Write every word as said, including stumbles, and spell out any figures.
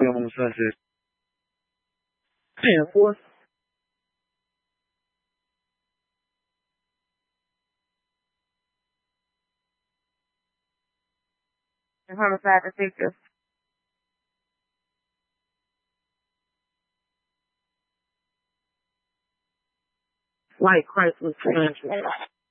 Como se hace? Yeah, of course. And homicide detective. White Chrysler Country.